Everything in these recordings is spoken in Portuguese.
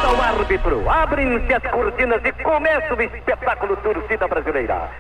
apita o árbitro. Abrem-se as cortinas e começa o espetáculo Torcida Brasileira.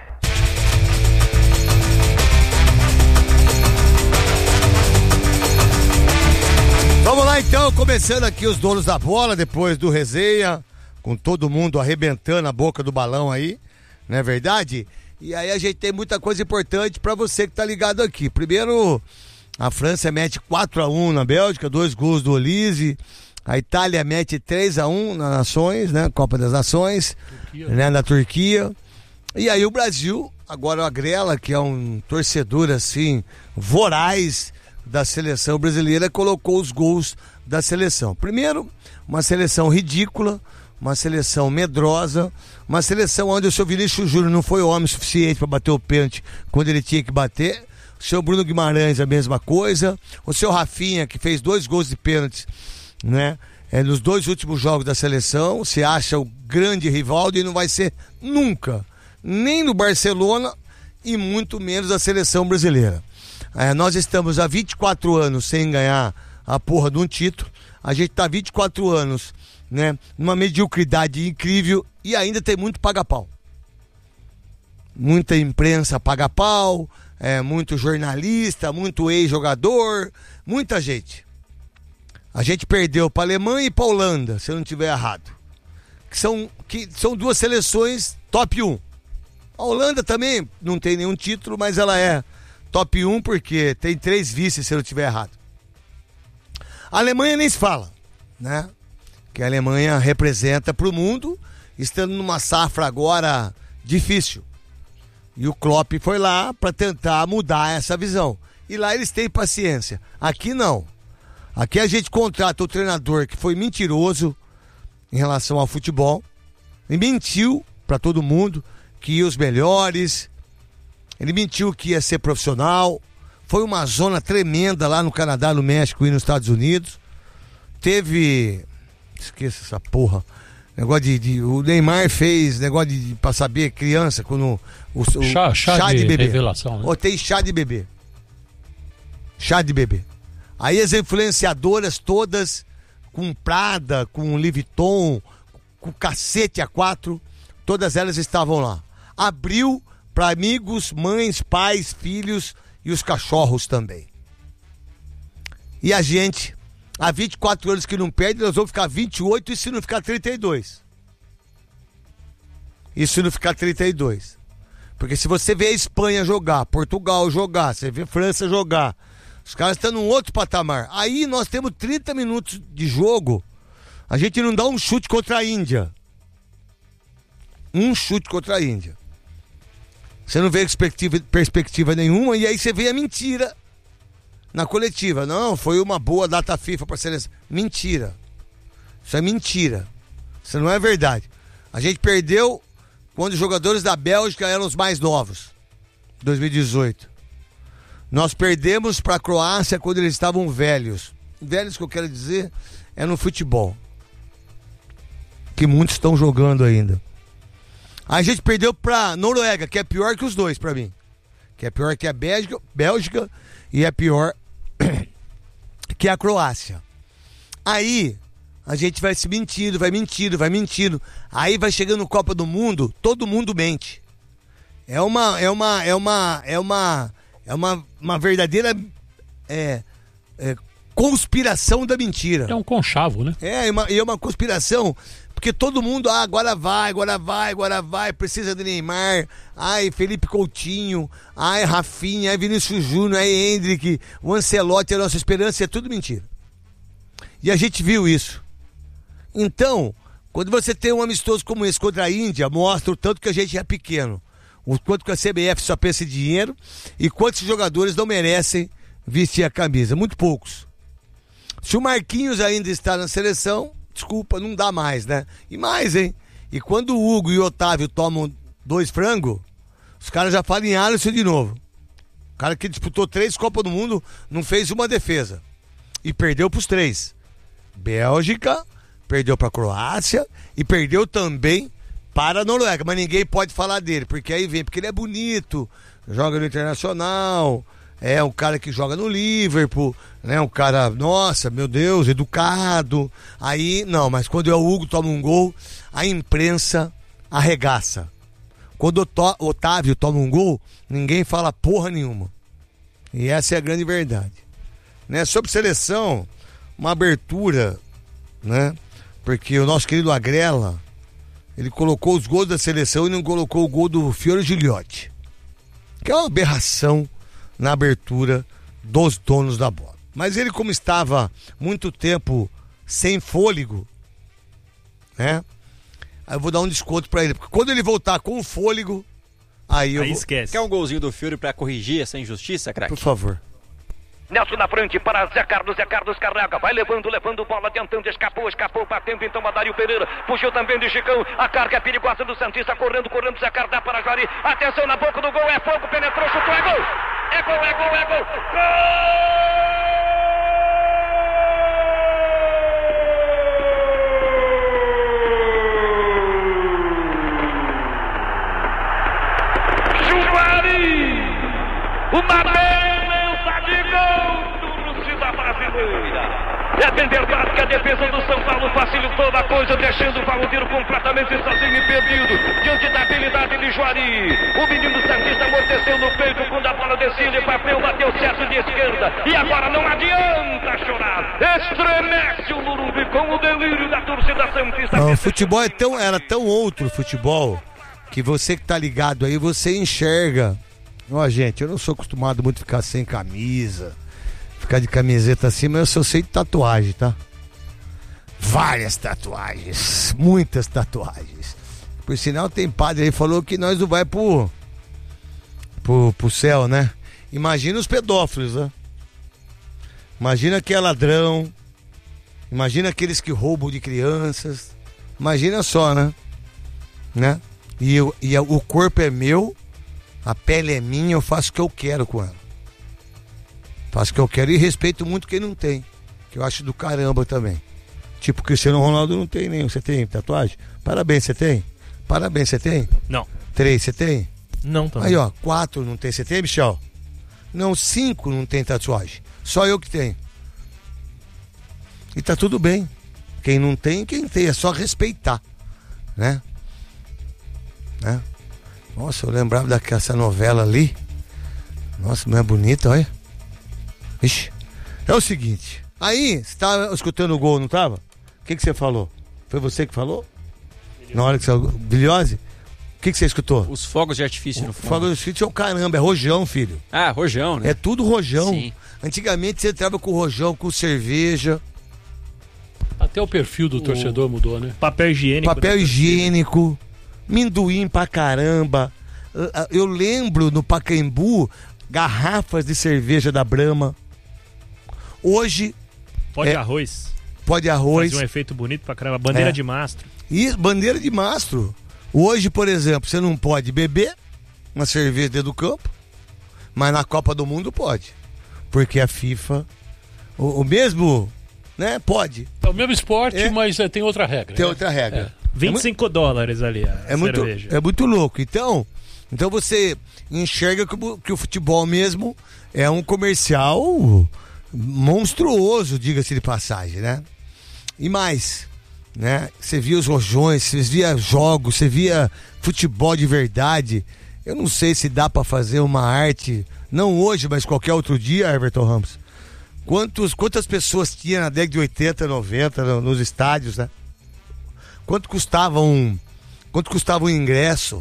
Vamos lá então, começando aqui os donos da bola, depois do resenha, com todo mundo arrebentando a boca do balão aí, não é verdade? E aí a gente tem muita coisa importante pra você que tá ligado aqui. Primeiro, a França mete 4-1 na Bélgica, 2 gols do Olise. A Itália mete 3-1 nas Nações, né? Copa das Nações, Turquia, né? Na Turquia. E aí o Brasil, agora o Agrela, que é um torcedor assim, voraz da seleção brasileira, colocou os gols da seleção. Primeiro, uma seleção ridícula, uma seleção medrosa, uma seleção onde o seu Vinícius Júnior não foi homem suficiente para bater o pênalti quando ele tinha que bater. O seu Bruno Guimarães a mesma coisa. O seu Rafinha, que fez 2 gols de pênalti, né? Nos 2 últimos jogos da seleção, se acha o grande Rivaldo e não vai ser nunca, nem no Barcelona e muito menos a seleção brasileira. Nós estamos há 24 anos sem ganhar a porra de um título. A gente está há 24 anos, né, numa mediocridade incrível e ainda tem muito paga-pau. Muita imprensa paga-pau, muito jornalista, muito ex-jogador, muita gente. A gente perdeu para a Alemanha e para a Holanda, se eu não estiver errado. Que são 2 seleções top 1. A Holanda também não tem nenhum título, mas ela é top 1 porque tem 3 vices, se eu não estiver errado. A Alemanha nem se fala, né? Que a Alemanha representa para o mundo, estando numa safra agora difícil. E o Klopp foi lá para tentar mudar essa visão. E lá eles têm paciência. Aqui não. Aqui a gente contrata o treinador que foi mentiroso em relação ao futebol. E mentiu para todo mundo que ia os melhores. Ele mentiu que ia ser profissional. Foi uma zona tremenda lá no Canadá, no México e nos Estados Unidos. Teve... Esqueça essa porra. Negócio o Neymar fez negócio pra saber criança quando chá de bebê. Revelação, né? Ou tem chá de bebê. Chá de bebê. Aí as influenciadoras todas com Prada, com Louis Vuitton, com cacete A4, todas elas estavam lá. Abriu para amigos, mães, pais, filhos e os cachorros também. E a gente, há 24 anos que não perde, nós vamos ficar 28 e se não ficar 32. E se não ficar 32. Porque se você vê a Espanha jogar, Portugal jogar, você vê a França jogar, os caras estão num outro patamar. Aí nós temos 30 minutos de jogo, a gente não dá um chute contra a Índia. Um chute contra a Índia. Você não vê perspectiva nenhuma e aí você vê a mentira na coletiva. Não, foi uma boa data FIFA para a seleção. Mentira. Isso é mentira. Isso não é verdade. A gente perdeu quando os jogadores da Bélgica eram os mais novos. 2018. Nós perdemos para a Croácia quando eles estavam velhos. Velhos que eu quero dizer é no futebol. Que muitos estão jogando ainda. A gente perdeu pra Noruega, que é pior que os dois pra mim. Que é pior que a Bélgica e é pior que a Croácia. Aí a gente vai se mentindo, vai mentindo. Aí vai chegando no Copa do Mundo, todo mundo mente. É uma verdadeira conspiração da mentira. É um conchavo, né? É uma conspiração. Porque todo mundo, agora vai, precisa de Neymar, Felipe Coutinho, Rafinha, Vinícius Júnior, Endrick, o Ancelotti, a nossa esperança, é tudo mentira. E a gente viu isso. Então, quando você tem um amistoso como esse contra a Índia, mostra o tanto que a gente é pequeno, o quanto que a CBF só pensa em dinheiro e quantos jogadores não merecem vestir a camisa, muito poucos. Se o Marquinhos ainda está na seleção, desculpa, não dá mais, né? E mais, hein? E quando o Hugo e o Otávio tomam 2 frangos, os caras já falam em Alisson de novo. O cara que disputou 3 Copas do Mundo não fez uma defesa. E perdeu pros 3. Bélgica, perdeu pra Croácia e perdeu também para a Noruega. Mas ninguém pode falar dele, porque aí vem, porque ele é bonito, joga no Internacional, é um cara que joga no Liverpool, né? Um cara, nossa, meu Deus, educado. Aí, não, mas quando o Hugo toma um gol, a imprensa arregaça. Quando o Otávio toma um gol, ninguém fala porra nenhuma. E essa é a grande verdade. Né? Sobre seleção, uma abertura, né? Porque o nosso querido Agrela, ele colocou os gols da seleção e não colocou o gol do Fiore Gigliotti, que é uma aberração na abertura dos donos da bola. Mas ele, como estava muito tempo sem fôlego, né? Aí eu vou dar um desconto pra ele, porque quando ele voltar com fôlego, aí esquece. Quer um golzinho do Fiore pra corrigir essa injustiça, craque? Por favor. Nelson na frente para Zé Carlos carrega, vai levando bola, tentando, escapou, batendo então a Dario Pereira, puxou também de Chicão, a carga é perigosa do Santista, correndo, Zé Carlos dá para Jari, atenção na boca do gol, é fogo, penetrou, chutou, é gol! É gol! Uma beleza de gol do torcida brasileira. É bem verdade que a defesa do São Paulo facilitou a coisa, deixando o Valdir completamente sozinho e perdido diante da habilidade de Juari. O menino santista amorteceu no peito quando a bola descia, ele bateu certo de esquerda. E agora não adianta chorar. Estremece o Morumbi com o delírio da torcida santista. O futebol era tão outro futebol que você que tá ligado aí, você enxerga. Ó, gente, eu não sou acostumado muito a ficar sem camisa, ficar de camiseta assim, mas eu só sei de tatuagem, tá? Várias tatuagens, muitas tatuagens. Por sinal, tem padre aí que falou que nós não vai pro céu, né? Imagina os pedófilos, né? Imagina quem é ladrão, imagina aqueles que roubam de crianças, imagina só, né? E o corpo é meu, a pele é minha, eu faço o que eu quero com ela. Faço o que eu quero e respeito muito quem não tem, que eu acho do caramba também. Tipo, Cristiano Ronaldo não tem nenhum. Você tem tatuagem? Parabéns, você tem? Parabéns, você tem? Não. 3, você tem? Não também. Aí, ó, 4 não tem. Você tem, Michel? Não, 5 não tem tatuagem. Só eu que tenho. E tá tudo bem. Quem não tem, quem tem. É só respeitar, né? Nossa, eu lembrava dessa novela ali. Nossa, não é bonita, olha. Ixi. É o seguinte. Aí, você tava escutando o gol, não tava? O que você falou? Foi você que falou? Bilhose. Na hora que você... Bilhose? O que você escutou? Os fogos de artifício no fundo. Fogos de artifício é o caramba, é rojão, filho. Ah, rojão, né? É tudo rojão. Sim. Antigamente você entrava com rojão, com cerveja. Até o perfil do torcedor mudou, né? Papel higiênico. Papel higiênico. Minduim pra caramba. Eu lembro no Pacaembu, garrafas de cerveja da Brahma. Hoje... Pó de arroz. Pó de arroz. Fazia um efeito bonito pra caramba. Bandeira de mastro. Isso, bandeira de mastro. Hoje, por exemplo, você não pode beber uma cerveja dentro do campo, mas na Copa do Mundo pode. Porque a FIFA, o mesmo, né, pode. É o mesmo esporte, mas tem outra regra. Tem outra regra. $25 ali a cerveja. É muito louco. Então você enxerga que o futebol mesmo é um comercial monstruoso, diga-se de passagem, né? E mais, né? Você via os rojões, você via jogos, você via futebol de verdade. Eu não sei se dá pra fazer uma arte, não hoje, mas qualquer outro dia, Everton Ramos. Quantas pessoas tinha na década de 80, 90 nos estádios, né? Quanto custava um ingresso,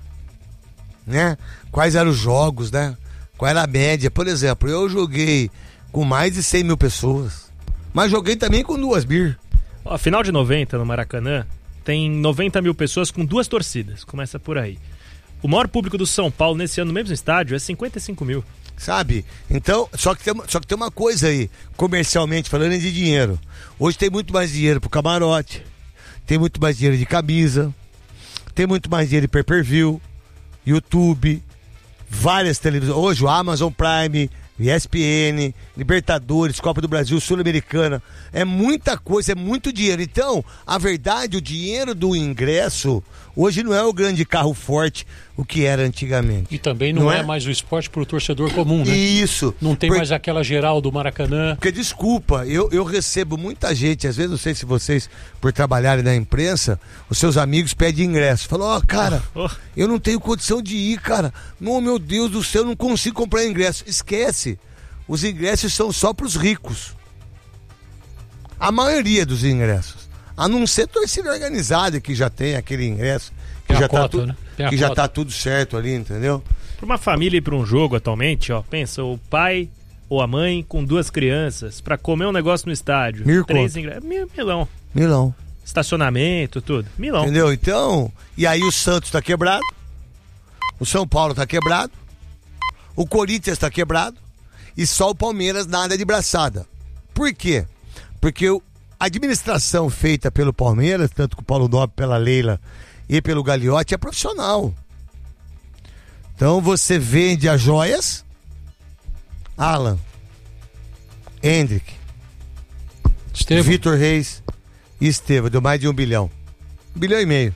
né? Quais eram os jogos, né? Qual era a média? Por exemplo, eu joguei com mais de 100 mil pessoas, mas joguei também com 2.000. A final de 90 no Maracanã tem 90 mil pessoas com 2 torcidas, começa por aí. O maior público do São Paulo nesse ano no mesmo estádio é 55 mil. Sabe? Então, só que tem uma coisa aí, comercialmente falando de dinheiro. Hoje tem muito mais dinheiro pro camarote, tem muito mais dinheiro de camisa, tem muito mais dinheiro de pay-per-view, YouTube, várias televisões. Hoje o Amazon Prime, ESPN, Libertadores, Copa do Brasil, Sul-Americana. É muita coisa, é muito dinheiro. Então, a verdade, o dinheiro do ingresso hoje não é o grande carro forte. o que era antigamente. E também não é mais o esporte para o torcedor comum, né? Isso. Não tem mais aquela geral do Maracanã. Porque, desculpa, eu recebo muita gente, às vezes, não sei se vocês, por trabalharem na imprensa, os seus amigos pedem ingresso. Falam, cara, eu não tenho condição de ir, cara. Oh, meu Deus do céu, eu não consigo comprar ingresso. Esquece. Os ingressos são só para os ricos. A maioria dos ingressos. A não ser torcida organizada, que já tem aquele ingresso, que já tá tudo certo ali, entendeu? Para uma família ir para um jogo atualmente, ó, pensa, o pai ou a mãe com 2 crianças para comer um negócio no estádio. 3 ingressos. Milão. Estacionamento, tudo. Milão. Entendeu? Então, e aí o Santos tá quebrado, o São Paulo tá quebrado, o Corinthians tá quebrado e só o Palmeiras nada de braçada. Por quê? Porque a administração feita pelo Palmeiras, tanto com o Paulo Nobre, pela Leila e pelo Gagliotti, é profissional. Então você vende as joias, Alan, Hendrick, Vitor Reis e Estevão, deu mais de 1 bilhão. 1,5 bilhão.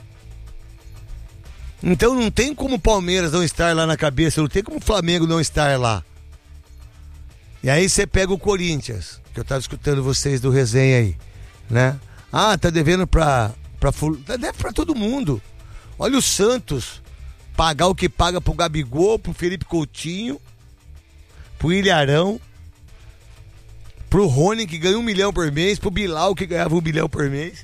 Então não tem como o Palmeiras não estar lá na cabeça, não tem como o Flamengo não estar lá. E aí você pega o Corinthians, que eu tava escutando vocês do resenha aí, né? Ah, tá devendo deve pra todo mundo. Olha o Santos, pagar o que paga pro Gabigol, pro Felipe Coutinho, pro Ilharão, pro Rony, que ganha 1 milhão por mês, pro Bilal, que ganhava 1 bilhão por mês,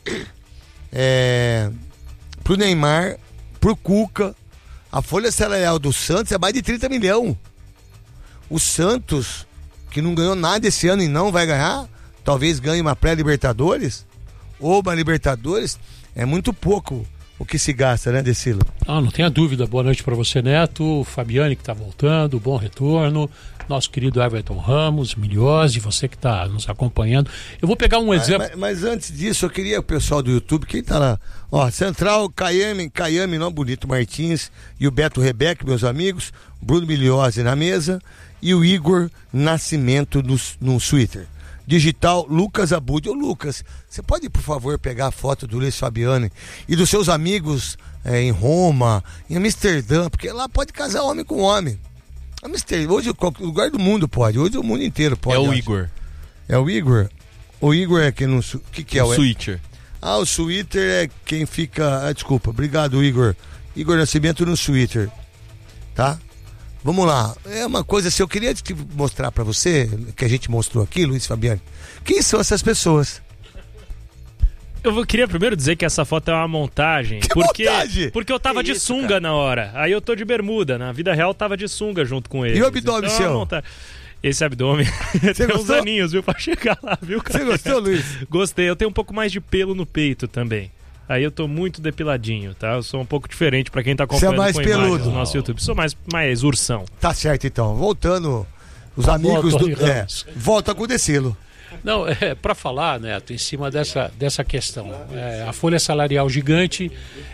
pro Neymar, pro Cuca. A folha salarial do Santos é mais de 30 milhões. O Santos, que não ganhou nada esse ano e não vai ganhar, talvez ganhe uma pré-Libertadores ou uma Libertadores, é muito pouco o que se gasta, né, Decilo? Não tenha dúvida. Boa noite para você, Neto, Fabiane, que está voltando, bom retorno, nosso querido Everton Ramos, Milhose, você que está nos acompanhando. Eu vou pegar um exemplo. Mas antes disso, eu queria o pessoal do YouTube, quem tá lá? Ó, Central, Caiame, não bonito, Martins e o Beto Rebeck, meus amigos, Bruno Milhose na mesa e o Igor Nascimento no Twitter. Digital, Lucas Abud. Ô Lucas, você pode, por favor, pegar a foto do Luiz Fabiani e dos seus amigos em Roma, em Amsterdã, porque lá pode casar homem com homem. Hoje, qualquer lugar do mundo pode, hoje o mundo inteiro pode. É o Igor. É o Igor? O Igor é quem não... O que é? O Twitter. O Twitter é quem fica... desculpa, obrigado, Igor. Igor Nascimento no Twitter, tá? Vamos lá, é uma coisa assim, eu queria mostrar pra você, que a gente mostrou aqui, Luiz Fabiani, quem são essas pessoas? Eu queria primeiro dizer que essa foto é uma montagem. Porque eu tava de sunga, cara, na hora. Aí eu tô de bermuda, na vida real tava de sunga junto com ele. E o abdômen seu? Esse abdômen tem uns aninhos, viu, pra chegar lá, viu, cara? Você gostou, Luiz? Gostei, eu tenho um pouco mais de pelo no peito também. Aí eu tô muito depiladinho, tá? Eu sou um pouco diferente pra quem tá acompanhando. Você é mais peludo no nosso YouTube. Sou mais ursão. Tá certo, então. Voltando, os amigos do... volta com o Decilo. Não, para falar, Neto, em cima dessa questão. A folha salarial gigante,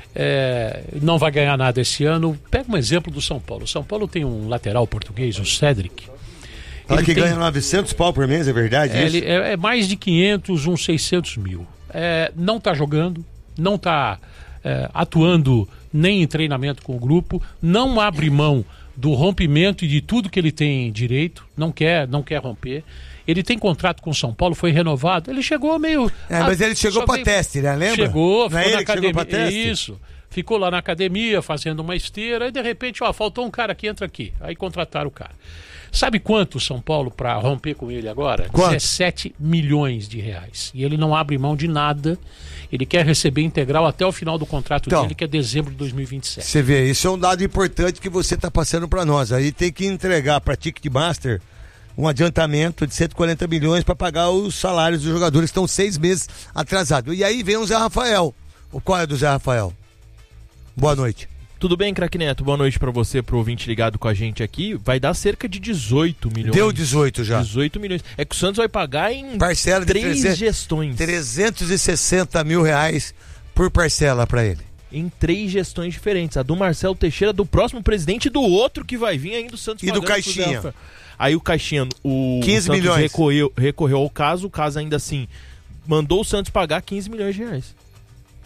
não vai ganhar nada esse ano. Pega um exemplo do São Paulo. O São Paulo tem um lateral português, o Cedric. Fala que ganha 900 pau por mês, é verdade isso? É mais de 500, uns 600 mil. Não tá jogando, não está atuando nem em treinamento com o grupo, não abre mão do rompimento e de tudo que ele tem direito, não quer romper. Ele tem contrato com o São Paulo, foi renovado, ele chegou meio... mas ele chegou para teste, né? Lembra? Chegou, ficou na academia. Isso, ficou lá na academia fazendo uma esteira e de repente, faltou um cara que entra aqui. Aí contrataram o cara. Sabe quanto o São Paulo para romper com ele agora? Quanto? 17 milhões de reais. E ele não abre mão de nada. Ele quer receber integral até o final do contrato dele, que é dezembro de 2027. Você vê, isso é um dado importante que você está passando para nós. Aí tem que entregar para Ticketmaster um adiantamento de 140 milhões para pagar os salários dos jogadores que estão 6 meses atrasados. E aí vem o Zé Rafael. Qual é do Zé Rafael? Boa noite. Tudo bem, craque Neto? Boa noite pra você, pro ouvinte ligado com a gente aqui. Vai dar cerca de 18 milhões. Deu 18 já. 18 milhões. É que o Santos vai pagar em parcela de 3 gestões. 360 mil reais por parcela pra ele. Em 3 gestões diferentes. A do Marcelo Teixeira, do próximo presidente e do outro que vai vir ainda, o Santos. E do Caixinha. Aí o Caixinha, o 15 Santos milhões. Recorreu ao caso, o caso ainda assim mandou o Santos pagar 15 milhões de reais.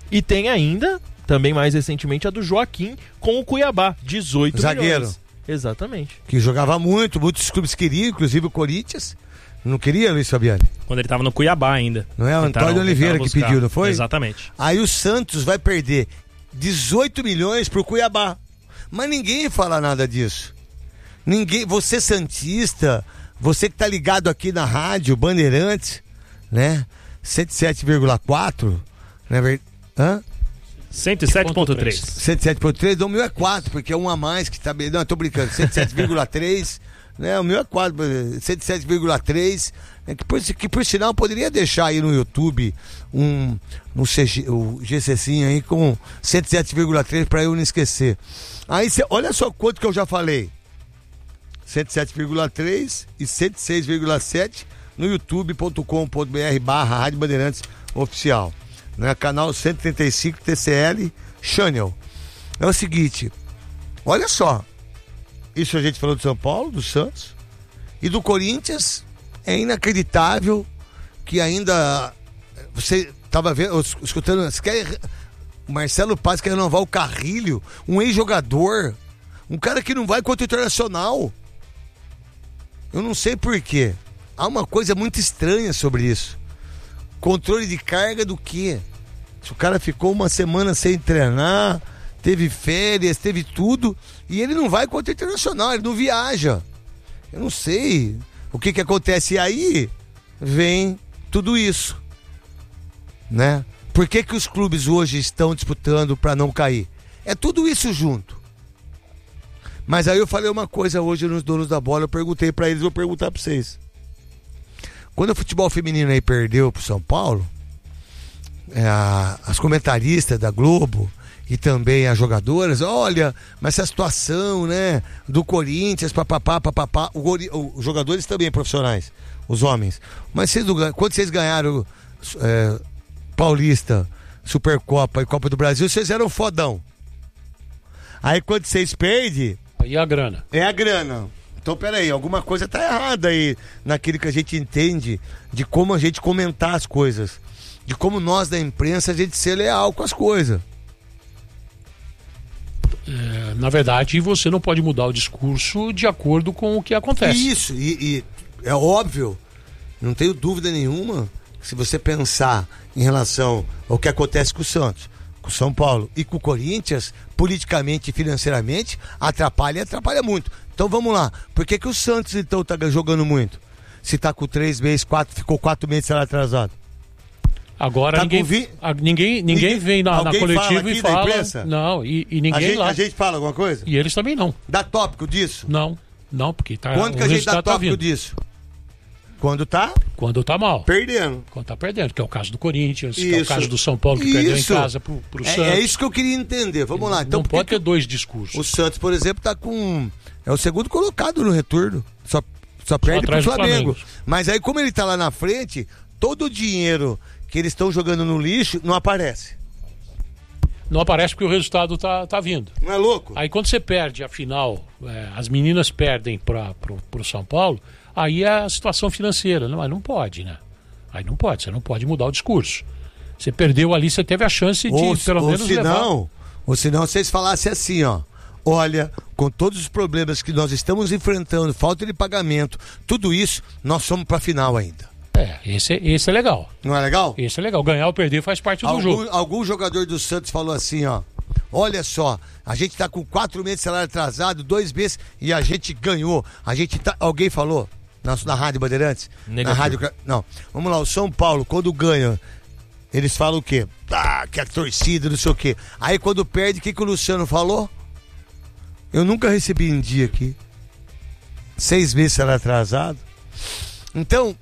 E tem ainda, também mais recentemente, a do Joaquim com o Cuiabá, 18 zagueiro. Milhões. Exatamente. Que jogava muito, muitos clubes queriam, inclusive o Corinthians. Não queria, Luiz Fabiano? Quando ele tava no Cuiabá ainda. Não é o Antônio Oliveira que pediu, não foi? Exatamente. Aí o Santos vai perder 18 milhões pro Cuiabá. Mas ninguém fala nada disso. Ninguém, você santista, você que tá ligado aqui na rádio Bandeirantes, né? 107,4, né? Hã? 107,3. 107,3, o meu é 4, porque é um a mais que tá... Não, eu tô brincando, 107,3, né? O meu é 4, 107,3, né? Que por sinal poderia deixar aí no YouTube o GCzinho aí com 107,3 para eu não esquecer. Aí olha só quanto que eu já falei. 107,3 e 106,7 no youtube.com.br/Rádio Bandeirantes Oficial, né? Canal 135 TCL Channel. É o seguinte, olha só, isso a gente falou do São Paulo, do Santos e do Corinthians. É inacreditável que ainda você estava vendo, escutando, o Marcelo Paz quer renovar o Carrilho, um ex-jogador, um cara que não vai contra o Internacional. Eu não sei por quê. Há uma coisa muito estranha sobre isso. Controle de carga do quê? Se o cara ficou uma semana sem treinar, teve férias, teve tudo, e ele não vai contra o Internacional, ele não viaja. Eu não sei o que acontece. E aí vem tudo isso, né? Por que os clubes hoje estão disputando para não cair? É tudo isso junto. Mas aí eu falei uma coisa hoje nos Donos da Bola, eu perguntei para eles, vou perguntar para vocês. Quando o futebol feminino aí perdeu pro São Paulo, as comentaristas da Globo e também as jogadoras, olha, mas essa situação, né, do Corinthians, papapá, os jogadores também profissionais, os homens. Mas quando vocês ganharam Paulista, Supercopa e Copa do Brasil, vocês eram fodão. Aí quando vocês perdem... E a grana? É a grana. Então, peraí, alguma coisa tá errada aí naquilo que a gente entende de como a gente comentar as coisas. De como nós da imprensa a gente ser leal com as coisas. Na verdade, você não pode mudar o discurso de acordo com o que acontece. Isso, e é óbvio, não tenho dúvida nenhuma, se você pensar em relação ao que acontece com o Santos, com o São Paulo e com o Corinthians, politicamente e financeiramente, atrapalha muito. Então vamos lá, por que o Santos então tá jogando muito? Se tá com 3 meses, ficou 4 meses será atrasado. Agora tá ninguém vem na coletiva e fala. Não, e ninguém a gente fala alguma coisa? E eles também não. Dá tópico disso? Não, porque tá. Quando que a gente dá tópico disso? Quando tá mal. Perdendo. Quando tá perdendo, que é o caso do Corinthians, que é o caso do São Paulo, que perdeu em casa pro Santos. É isso que eu queria entender. Vamos lá. Então, não pode ter dois discursos. O Santos, por exemplo, tá com... É o segundo colocado no retorno. Só perde pro Flamengo. Mas aí, como ele tá lá na frente, todo o dinheiro que eles estão jogando no lixo não aparece. Não aparece porque o resultado tá vindo. Não é louco? Aí quando você perde a final, as meninas perdem pro São Paulo, aí é a situação financeira. Mas não pode, né? Aí não pode, você não pode mudar o discurso. Você perdeu ali, você teve a chance de pelo menos levar. Ou senão vocês falassem assim, ó. Olha, com todos os problemas que nós estamos enfrentando, falta de pagamento, tudo isso, nós somos pra final ainda. Esse é legal. Não é legal? Esse é legal. Ganhar ou perder faz parte do jogo. Algum jogador do Santos falou assim, ó. Olha só, a gente tá com 4 meses de salário atrasado, 2 meses e a gente ganhou. Alguém falou na Rádio Bandeirantes? Negativo. Na Rádio... Não. Vamos lá, o São Paulo, quando ganha, eles falam o quê? Que a torcida, não sei o quê. Aí quando perde, o que o Luciano falou? Eu nunca recebi em dia aqui. 6 meses de salário atrasado. Então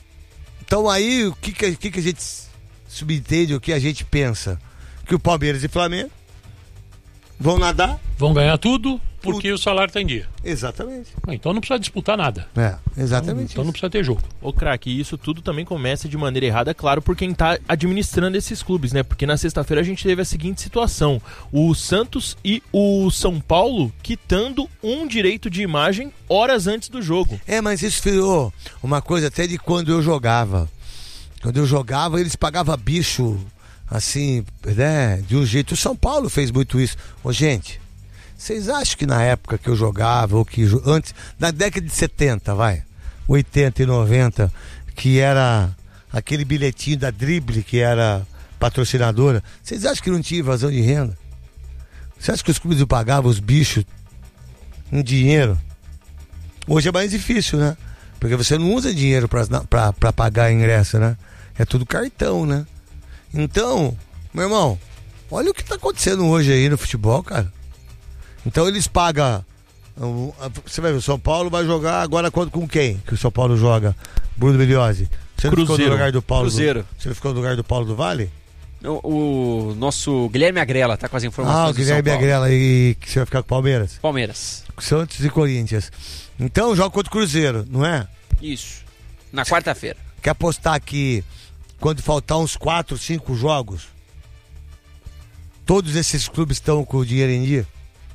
aí, o que a gente subentende, o que a gente pensa? Que o Palmeiras e o Flamengo vão nadar. Vão ganhar tudo porque o salário está em dia. Exatamente. Então não precisa disputar nada. Exatamente. Então não precisa ter jogo. Ô craque, isso tudo também começa de maneira errada, claro, por quem tá administrando esses clubes, né? Porque na sexta-feira a gente teve a seguinte situação: o Santos e o São Paulo quitando um direito de imagem horas antes do jogo. Mas isso virou uma coisa até de quando eu jogava. Quando eu jogava, eles pagavam bicho assim, né, de um jeito. O São Paulo fez muito isso. Ô, gente, vocês acham que na época que eu jogava, ou que antes, na década de 70, 80 e 90, que era aquele bilhetinho da Drible, que era patrocinadora, vocês acham que não tinha invasão de renda? Você acha que os clubes não pagavam os bichos em dinheiro? Hoje é mais difícil, né? Porque você não usa dinheiro pra pagar ingresso, né? É tudo cartão, né? Então, meu irmão, olha o que tá acontecendo hoje aí no futebol, cara. Então eles pagam. Você vai ver, o São Paulo vai jogar agora com quem? Que o São Paulo joga? Bruno Biliosi. Você não ficou no lugar do Paulo? Cruzeiro. Você não ficou no lugar do Paulo do Vale? O nosso Guilherme Agrela tá com as informações. O Guilherme Agrela, e que você vai ficar com o Palmeiras? Palmeiras. Santos e Corinthians. Então joga contra o Cruzeiro, não é? Isso. Na quarta-feira. Quer apostar que quando faltar uns 4, 5 jogos, todos esses clubes estão com o dinheiro em dia?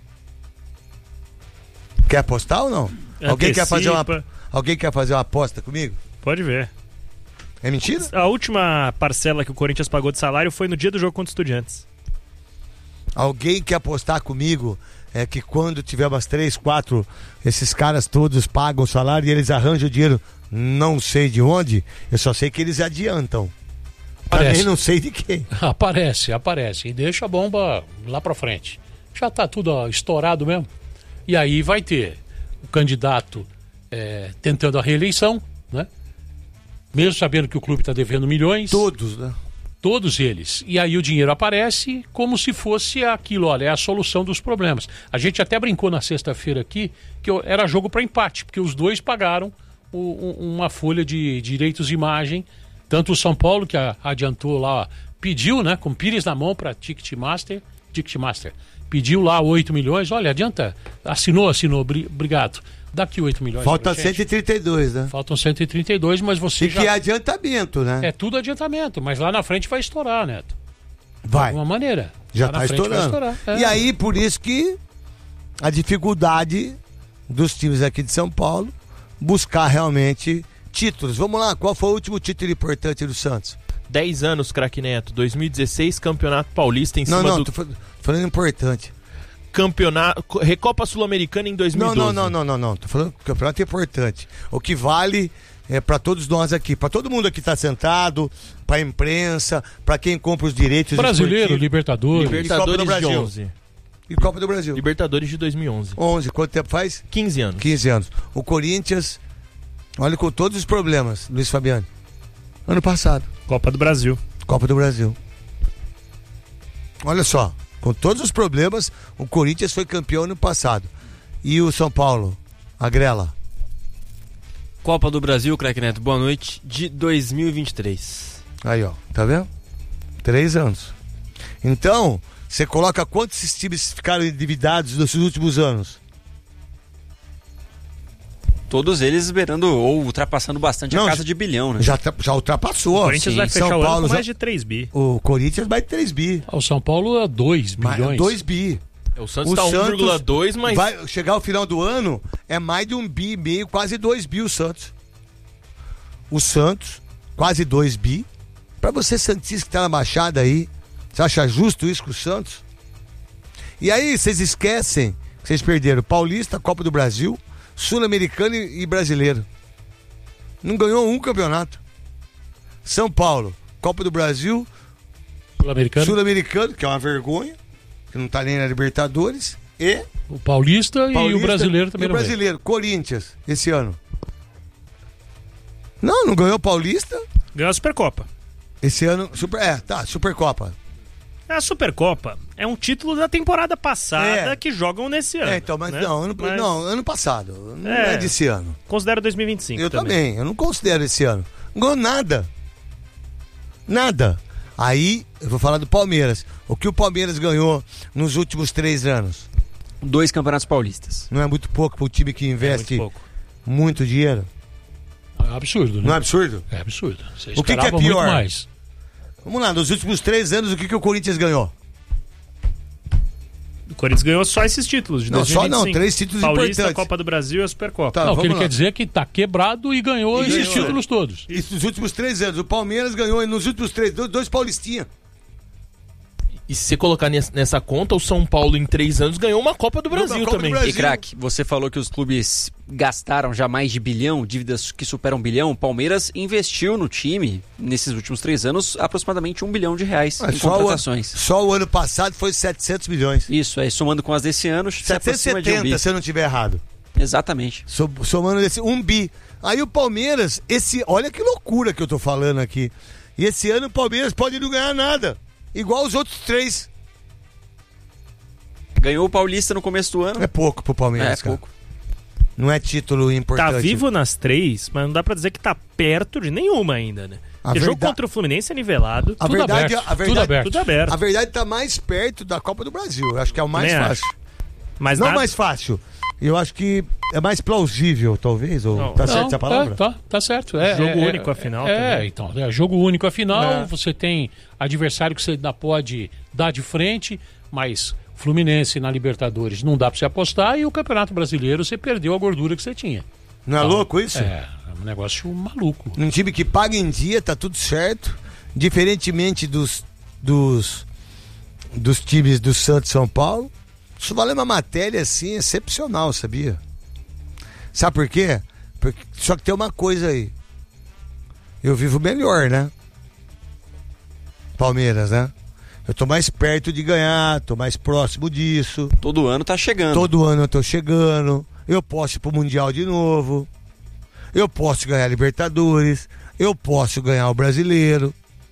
Quer apostar ou não? Alguém quer fazer uma aposta comigo? Pode ver. É mentira? A última parcela que o Corinthians pagou de salário foi no dia do jogo contra os Estudiantes. Alguém quer apostar comigo que quando tiver umas 3, 4, esses caras todos pagam o salário e eles arranjam o dinheiro, não sei de onde, eu só sei que eles adiantam. Também não sei de quem. Aparece. E deixa a bomba lá pra frente. Já tá tudo estourado mesmo. E aí vai ter o candidato tentando a reeleição, né? Mesmo sabendo que o clube está devendo milhões. Todos, né? Todos eles. E aí o dinheiro aparece como se fosse aquilo, olha, é a solução dos problemas. A gente até brincou na sexta-feira aqui que era jogo para empate, porque os dois pagaram uma folha de direitos de imagem. Tanto o São Paulo, que adiantou lá, pediu, né, com Pires na mão para Ticketmaster. Pediu lá 8 milhões, olha, adianta. Assinou, obrigado. Daqui 8 milhões. Falta 132, né? Faltam 132, mas você que é adiantamento, né? É tudo adiantamento, mas lá na frente vai estourar, Neto. Vai. De alguma maneira. Já está estourando. E aí, por isso que a dificuldade dos times aqui de São Paulo buscar realmente títulos. Vamos lá, qual foi o último título importante do Santos? 10 anos, craque Neto. 2016, Campeonato Paulista em cima do... Tô falando importante. Recopa Sul-Americana em 2012. Não. Tô falando que o campeonato é importante. O que vale é para todos nós aqui, para todo mundo aqui tá sentado, para a imprensa, para quem compra os direitos. Brasileiro, Libertadores e Copa do Brasil. 11. E Copa do Brasil. Libertadores de 2011. 11, quanto tempo faz? 15 anos. 15 anos. O Corinthians, olha, com todos os problemas, Luiz Fabiano. Ano passado. Copa do Brasil. Olha só. Com todos os problemas, o Corinthians foi campeão ano passado. E o São Paulo? Agrela. Copa do Brasil, craque Neto, boa noite, de 2023. Aí, ó, tá vendo? 3 anos. Então, você coloca quantos esses times ficaram endividados nos últimos anos? Todos eles beirando ou ultrapassando bastante a casa de bilhão, né? Já ultrapassou. O Corinthians vai fechar o ano com mais de 3 bi. O Corinthians vai de 3 bi. O São Paulo é 2 bilhões. 2 bi. O Santos está 1,2, mas... Vai chegar ao final do ano, é mais de 1 bi e meio, quase 2 bi o Santos. O Santos, quase 2 bi. Pra você, santista, que tá na Baixada aí, você acha justo isso com o Santos? E aí, vocês esquecem que vocês perderam Paulista, Copa do Brasil, Sul-Americano e Brasileiro. Não ganhou um campeonato. São Paulo, Copa do Brasil, Sul-Americano, que é uma vergonha, que não tá nem na Libertadores, e o Paulista e o Brasileiro também. E o Brasileiro, Corinthians, esse ano. Não ganhou Paulista. Ganhou a Supercopa. Esse ano, Supercopa. A Supercopa é um título da temporada passada que jogam nesse ano. Então, mas, né? Ano passado. Não é desse ano. Considero 2025. Eu também. Eu não considero esse ano. Não ganhou nada. Nada. Aí, eu vou falar do Palmeiras. O que o Palmeiras ganhou nos últimos 3 anos? 2 campeonatos paulistas. Não é muito pouco para um time que investe muito dinheiro? É absurdo, né? Não é absurdo? É absurdo. O que é pior? Muito mais. Vamos lá, nos últimos 3 anos, o que o Corinthians ganhou? O Corinthians ganhou só esses títulos de 2025. 3 títulos Paulista, importantes. Copa do Brasil e a Supercopa. Não, o que ele quer dizer é que tá quebrado e ganhou esses títulos todos. Isso nos últimos 3 anos. O Palmeiras ganhou nos últimos 3, 2 Paulistinha. E se você colocar nessa conta, o São Paulo em 3 anos ganhou uma Copa do Brasil também. E craque, você falou que os clubes gastaram já mais de bilhão, dívidas que superam 1 bilhão. O Palmeiras investiu no time, nesses últimos 3 anos, aproximadamente R$1 bilhão em contratações. Só o ano passado foi 700 milhões. Isso, somando com as desse ano, 770, se eu não estiver errado. Exatamente. Somando desse 1 bi. Aí o Palmeiras, olha que loucura que eu tô falando aqui. E esse ano o Palmeiras pode não ganhar nada. Igual os outros 3. Ganhou o Paulista no começo do ano. É pouco pro Palmeiras, cara. Pouco. Não é título importante. Tá vivo nas 3, mas não dá pra dizer que tá perto de nenhuma ainda, né? O jogo contra o Fluminense é nivelado. Tudo aberto. A verdade tá mais perto da Copa do Brasil. Eu acho que é o mais fácil. Mas não mais fácil. Eu acho que é mais plausível, talvez. Ou tá certo essa palavra? Tá certo. Jogo único a final. Então. Jogo único a final. Você tem adversário que você ainda pode dar de frente, mas Fluminense na Libertadores não dá pra você apostar, e o Campeonato Brasileiro você perdeu a gordura que você tinha. Não é louco isso? É um negócio maluco. Um time que paga em dia, tá tudo certo. Diferentemente dos times do Santos e São Paulo. Isso vale uma matéria assim excepcional, sabia? Sabe por quê? Só que tem uma coisa aí. Eu vivo melhor, né? Palmeiras, né? Eu tô mais perto de ganhar, tô mais próximo disso. Todo ano tá chegando. Todo ano eu tô chegando. Eu posso ir pro Mundial de novo. Eu posso ganhar a Libertadores. Eu posso ganhar o Brasileiro.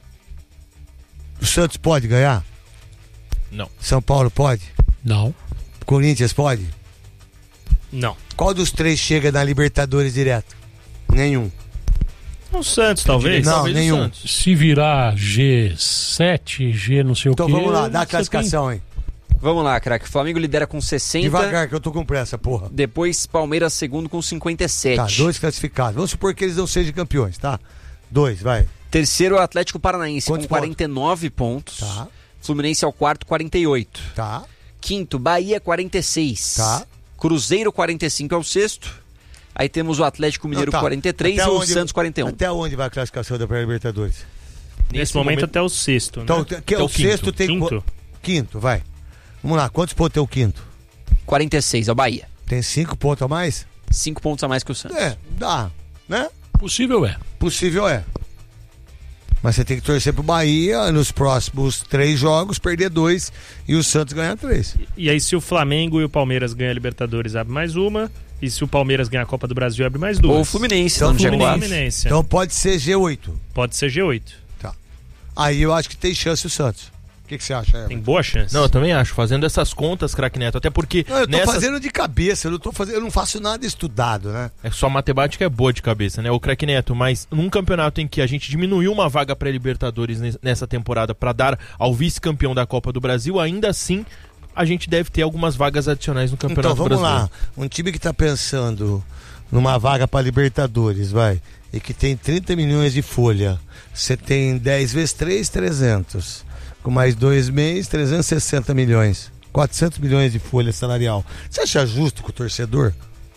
O Santos pode ganhar? Não. São Paulo pode? Não. Corinthians pode? Não. Qual dos 3 chega na Libertadores direto? Nenhum. O Santos, talvez? Não, talvez nenhum. Se virar G7, G não sei o quê... Então vamos lá, dá a classificação aí. Vamos lá, craque. Flamengo lidera com 60. Devagar, que eu tô com pressa, porra. Depois Palmeiras segundo com 57. Tá, 2 classificados. Vamos supor que eles não sejam campeões, tá? 2, vai. Terceiro, Atlético Paranaense Quantos com 49 pontos. Tá. Fluminense é o quarto, 48. Tá. Quinto, Bahia, 46. Tá. Cruzeiro, 45 é o sexto. Aí temos o Atlético Mineiro, 43 e o Santos, 41. Até onde vai a classificação da Pré-Libertadores? Nesse momento até o sexto, né? Então, o sexto tem... Quinto? Quinto, vai. Vamos lá, quantos pontos tem o quinto? 46 é o Bahia. Tem 5 pontos a mais? 5 pontos a mais que o Santos. Dá, né? Possível é. Possível é. Mas você tem que torcer pro Bahia nos próximos 3 jogos, perder 2 e o Santos ganhar 3. E aí, se o Flamengo e o Palmeiras ganham a Libertadores, abre mais uma. E se o Palmeiras ganhar a Copa do Brasil, abre mais 2. Ou o Fluminense, então, no G4. Então pode ser G8. Pode ser G8. Tá. Aí eu acho que tem chance o Santos. O que você acha, Everton? Tem boa chance. Não, eu também acho. Fazendo essas contas, craque Neto, até porque... Não, eu tô fazendo de cabeça, eu não faço nada estudado, né? Só matemática é boa de cabeça, né? O craque Neto, mas num campeonato em que a gente diminuiu uma vaga pré-Libertadores nessa temporada para dar ao vice-campeão da Copa do Brasil, ainda assim a gente deve ter algumas vagas adicionais no Campeonato Brasileiro. Então vamos lá, um time que tá pensando numa vaga para Libertadores, vai, e que tem 30 milhões de folha, você tem 10 vezes 3, 300... Com mais 2 meses, 360 milhões. 400 milhões de folha salarial. Você acha justo com o torcedor?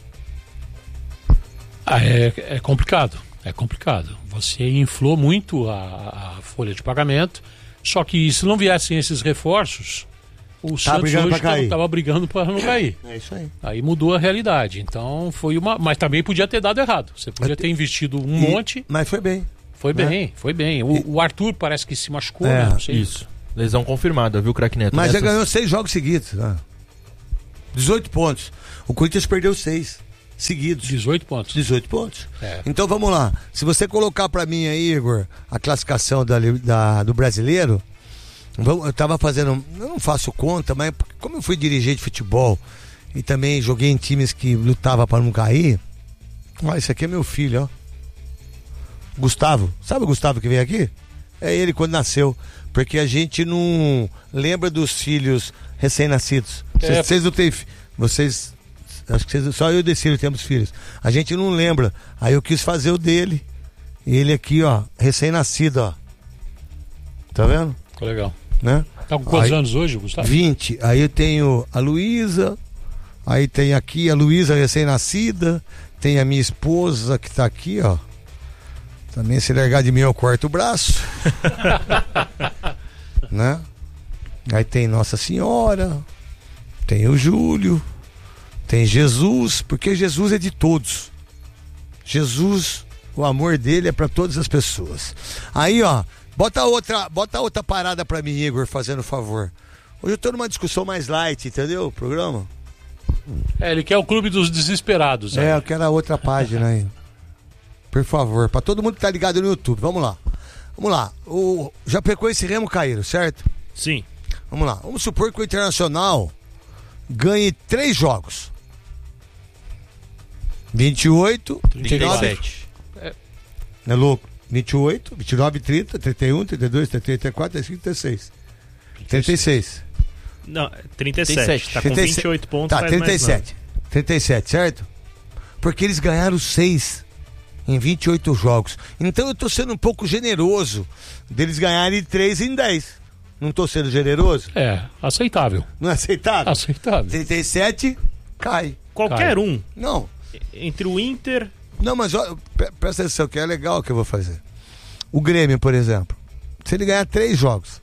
É complicado. É complicado. Você inflou muito a folha de pagamento. Só que se não viessem esses reforços, o Santos hoje estava brigando para não cair. É isso aí. Aí mudou a realidade. Então foi uma... Mas também podia ter dado errado. Você podia ter investido um monte. Mas foi bem. Foi bem, foi bem. O Arthur parece que se machucou, né? Não sei. Isso. Lesão confirmada, viu, craque Neto? Mas já ganhou 6 jogos seguidos. Né? 18 pontos. O Corinthians perdeu 6 seguidos. 18 pontos. 18 pontos. Então vamos lá. Se você colocar pra mim aí, Igor, a classificação do brasileiro, eu tava fazendo... Eu não faço conta, mas como eu fui dirigente de futebol e também joguei em times que lutavam pra não cair... Olha, esse aqui é meu filho, ó. Gustavo. Sabe o Gustavo que veio aqui? É ele quando nasceu. Porque a gente não lembra dos filhos recém-nascidos. Vocês não têm... Vocês... Acho que só eu e o Decílio temos filhos. A gente não lembra. Aí eu quis fazer o dele. E ele aqui, ó, recém-nascido, ó. Tá vendo? Ficou legal. Né? Tá com quantos anos hoje, Gustavo? 20. Aí eu tenho a Luísa. Aí tem aqui a Luísa recém-nascida. Tem a minha esposa que tá aqui, ó. Também se largar de mim eu corto o braço. Né? Aí tem Nossa Senhora, tem o Júlio, tem Jesus, porque Jesus é de todos. Jesus, o amor dele é pra todas as pessoas. Aí, ó, bota outra parada pra mim, Igor, fazendo favor. Hoje eu tô numa discussão mais light, entendeu? O programa. Ele quer o clube dos desesperados. Eu quero a outra página aí. Por favor, pra todo mundo que tá ligado no YouTube. Vamos lá. O Chapecoense e Remo caíram, certo? Sim. Vamos lá. Vamos supor que o Internacional ganhe 3 jogos. 28, 37. Não é louco? 28, 29, 30, 31, 32, 33, 34, 35, 36. 36. Não, 37. Tá com 28 pontos. Tá, 37. 37, certo? Porque eles ganharam 6 em 28 jogos. Então eu tô sendo um pouco generoso deles ganharem 3 em 10. Não tô sendo generoso? Aceitável. Não é aceitável? Aceitável. 37, cai. Qualquer um. Não. Entre o Inter... Não, mas ó, presta atenção que é legal o que eu vou fazer. O Grêmio, por exemplo, se ele ganhar 3 jogos,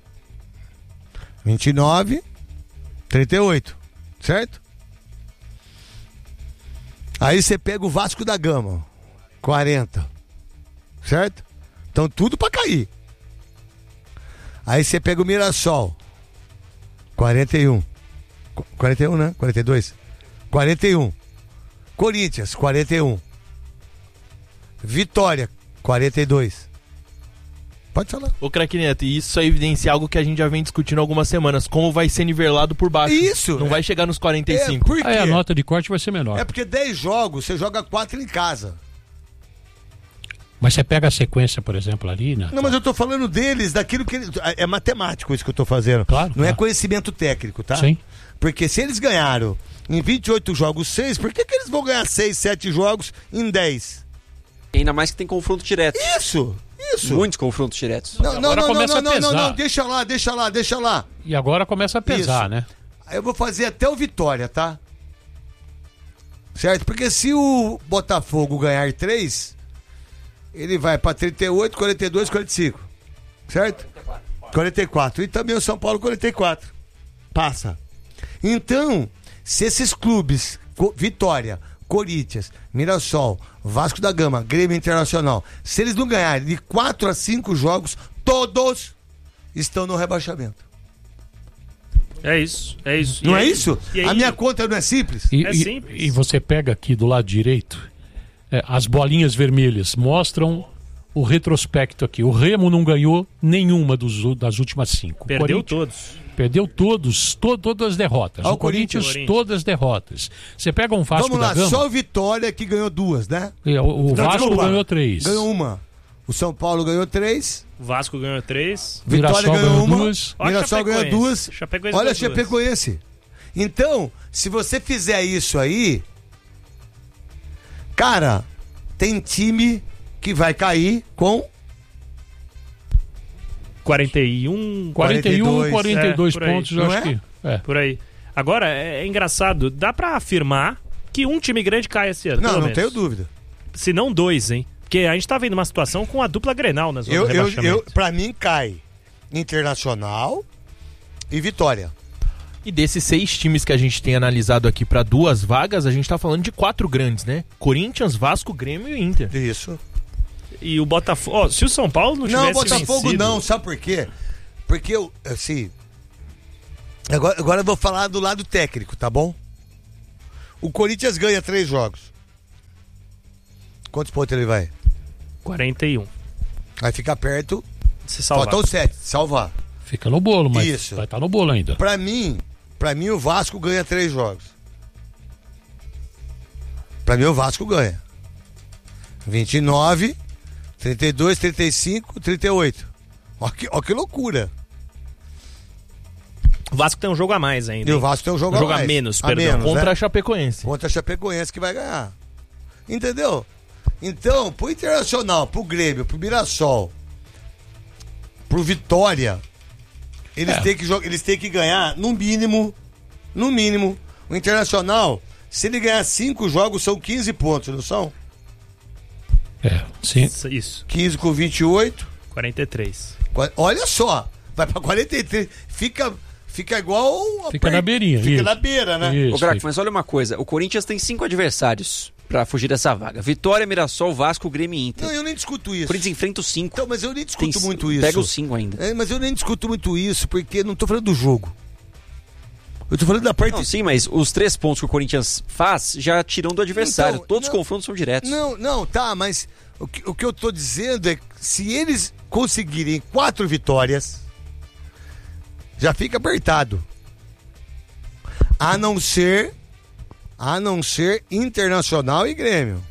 29, 38, certo? Aí você pega o Vasco da Gama, 40, certo? Então tudo pra cair. Aí você pega o Mirassol, 41, 41, né? 42, 41. Corinthians, 41. Vitória, 42. Pode falar. Ô, Craque Neto, e isso evidencia algo que a gente já vem discutindo há algumas semanas. Como vai ser nivelado por baixo. Isso. Não vai chegar nos 45. Por quê? Aí a nota de corte vai ser menor. É porque 10 jogos, você joga 4 em casa. Mas você pega a sequência, por exemplo, ali, né? Não, mas eu tô falando deles, daquilo que eles... É matemático isso que eu tô fazendo. Claro. Não é conhecimento técnico, tá? Sim. Porque se eles ganharam em 28 jogos 6, por que eles vão ganhar 6, 7 jogos em 10? E ainda mais que tem confronto direto. Isso. Muitos confrontos diretos. Não, deixa lá. E agora começa a pesar, Isso. né? Aí eu vou fazer até o Vitória, tá? Certo? Porque se o Botafogo ganhar 3, ele vai pra 38, 42, 45. Certo? 44. E também o São Paulo 44. Passa. Então, se esses clubes, Vitória, Corinthians, Mirassol, Vasco da Gama, Grêmio Internacional, se eles não ganharem de 4 a 5 jogos, todos estão no rebaixamento. É isso. Não é isso? Aí... A minha conta não é simples? É simples. E você pega aqui do lado direito, as bolinhas vermelhas mostram o retrospecto aqui. O Remo não ganhou nenhuma das últimas 5. Perdeu todos. Perdeu todas as derrotas. O Corinthians, todas as derrotas. Você pega um Vasco da Gama... Vamos lá, só o Vitória que ganhou 2, né? O Vasco ganhou 3. Ganhou 1. O São Paulo ganhou 3. O Vasco ganhou 3. Vitória ganhou 1. 2. Mirassol ganhou 2. Olha a Chapecoense. Então, se você fizer isso aí, cara, tem time que vai cair com 41, 42 pontos, eu acho que. Por aí. Agora, é engraçado, dá pra afirmar que um time grande cai esse ano. Não tenho dúvida. Se não 2, hein? Porque a gente tá vendo uma situação com a dupla Grenal nas zonas de rebaixamento. Pra mim, cai Internacional e Vitória. E desses 6 times que a gente tem analisado aqui pra 2 vagas, a gente tá falando de 4 grandes, né? Corinthians, Vasco, Grêmio e Inter. Isso. E o Botafogo... se o São Paulo não tivesse Botafogo vencido... não, sabe por quê? Porque eu, assim... Agora eu vou falar do lado técnico, tá bom? O Corinthians ganha 3 jogos. Quantos pontos ele vai? 41. Vai ficar perto. Se salvar. Faltam 7, salvar. Fica no bolo, mas Isso. vai estar no bolo ainda. Pra mim o Vasco ganha 3 jogos. Pra mim o Vasco ganha. 29, 32, 35, 38. Ó que loucura. O Vasco tem um jogo a mais ainda. E o Vasco tem um jogo a mais. A menos, perdão. Contra né? a Chapecoense. Contra a Chapecoense que vai ganhar. Entendeu? Então, pro Internacional, pro Grêmio, pro Mirassol, pro Vitória, eles têm que ganhar, no mínimo, o Internacional, se ele ganhar 5 jogos, são 15 pontos, não são? Sim. Isso. 15 com 28. 43. Olha só, vai pra 43. fica igual... Fica na beirinha. Fica isso. na beira, né? Ô, Craque, mas olha uma coisa. O Corinthians tem 5 adversários pra fugir dessa vaga. Vitória, Mirassol, Vasco, Grêmio e Inter. Não, eu nem discuto isso. O Corinthians enfrenta os 5. Então, mas eu nem discuto muito isso. Pega os 5 ainda. Mas eu nem discuto muito isso, porque não tô falando do jogo. Eu tô falando da parte... Não, sim, mas os 3 pontos que o Corinthians faz já tiram do adversário. Então, Todos os confrontos são diretos. Não, tá, mas o que eu tô dizendo é que se eles conseguirem 4 vitórias, já fica apertado. A não ser Internacional e Grêmio.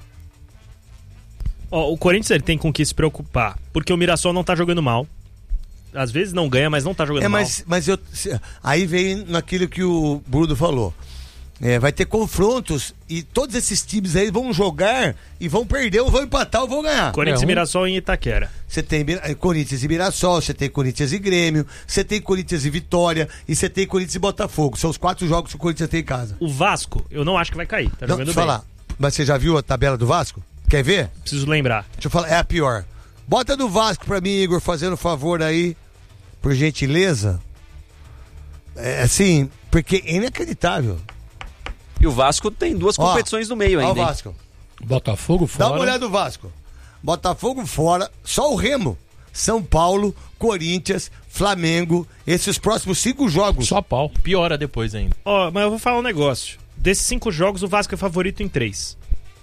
O Corinthians ele tem com que se preocupar, porque o Mirassol não tá jogando mal. Às vezes não ganha, mas não tá jogando mal. Mas aí vem naquilo que o Bruno falou. Vai ter confrontos e todos esses times aí vão jogar e vão perder, ou vão empatar, ou vão ganhar. Corinthians e Mirassol em Itaquera. Você tem Corinthians e Mirassol, você tem Corinthians e Grêmio, você tem Corinthians e Vitória e você tem Corinthians e Botafogo. São os 4 jogos que o Corinthians tem em casa. O Vasco, eu não acho que vai cair. Tá jogando bem. Falar. Mas você já viu a tabela do Vasco? Quer ver? Preciso lembrar. Deixa eu falar, é a pior. Bota do Vasco pra mim, Igor, fazendo favor aí, por gentileza. Assim, porque é inacreditável. E o Vasco tem 2 competições no meio ainda. Ó o Vasco. Botafogo fora. Dá uma olhada do Vasco. Botafogo fora, só o Remo. São Paulo, Corinthians, Flamengo, esses próximos 5 jogos. Só pau. Piora depois ainda. Mas eu vou falar um negócio. Desses 5 jogos, o Vasco é favorito em 3.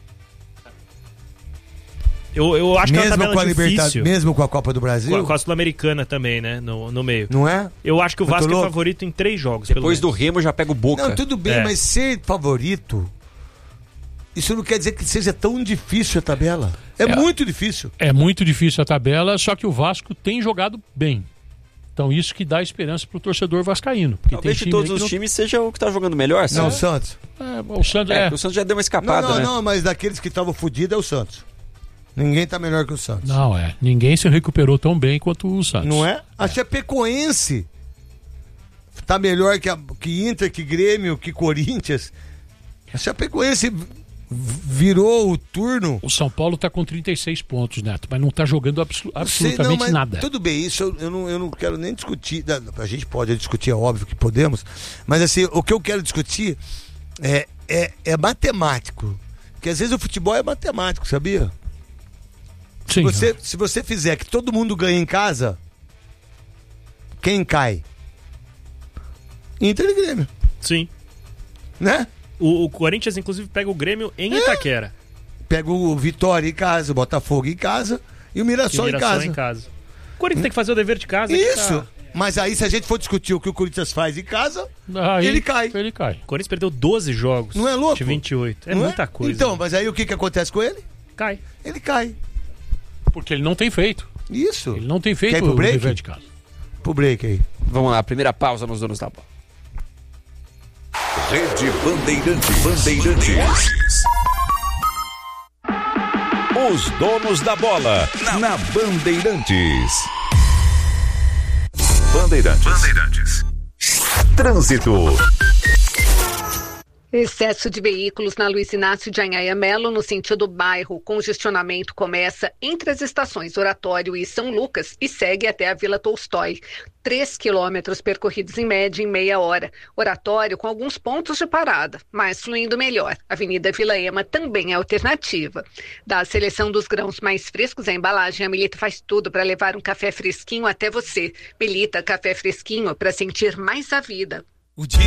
Eu acho que é uma tabela difícil. Mesmo com a Copa do Brasil? Com a Sul-Americana também, né? No meio. Não é? Eu acho que o Vasco é favorito em 3 jogos. Depois do Remo já pega o Boca. Não, tudo bem, mas ser favorito, isso não quer dizer que seja tão difícil a tabela. É muito difícil. É muito difícil a tabela, só que o Vasco tem jogado bem. Então isso que dá esperança pro torcedor vascaíno. Talvez de todos os times seja o que tá jogando melhor. Não, o Santos. O Santos o Santos já deu uma escapada, né? Não, mas daqueles que estavam fodidos é o Santos. Ninguém tá melhor que o Santos. Não, ninguém se recuperou tão bem quanto o Santos. Não é? A Chapecoense tá melhor que Inter, que Grêmio, que Corinthians. A Chapecoense virou o turno. O São Paulo tá com 36 pontos, Neto, mas não tá jogando absolutamente nada. Tudo bem, isso eu não quero nem discutir. A gente pode discutir, é óbvio que podemos, mas assim, o que eu quero discutir é matemático. Porque às vezes o futebol é matemático, sabia? Sim, se você fizer que todo mundo ganha em casa, quem cai? Inter e Grêmio. Sim. Né? O Corinthians, inclusive, pega o Grêmio em Itaquera. Pega o Vitória em casa, o Botafogo em casa e o Mirassol em casa. O Corinthians tem que fazer o dever de casa. Isso. Mas aí, se a gente for discutir o que o Corinthians faz em casa, ele cai. O Corinthians perdeu 12 jogos. Não é louco? De 28. Não muita coisa. Então, mas aí o que acontece com ele? Cai. Ele cai. Porque ele não tem feito. Isso. Ele não tem feito o dever de casa. Pro break aí. Vamos lá, primeira pausa nos Donos da Bola. Rede Bandeirantes. Os Donos da Bola na Bandeirantes. Bandeirantes. Trânsito. Excesso de veículos na Luiz Inácio de Anhaia Melo, no sentido bairro. O congestionamento começa entre as estações Oratório e São Lucas e segue até a Vila Tolstói. 3 quilômetros percorridos em média em meia hora. Oratório com alguns pontos de parada, mas fluindo melhor. Avenida Vila Ema também é alternativa. Da seleção dos grãos mais frescos à embalagem, a Melita faz tudo para levar um café fresquinho até você. Melita, café fresquinho para sentir mais a vida. O dia